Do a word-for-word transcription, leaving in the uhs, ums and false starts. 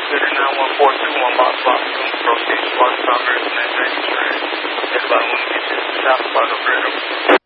Center nine one four two one box box two proceed to Boston Congress and Atlantic Train. Everybody want to get to the south part of Freedom.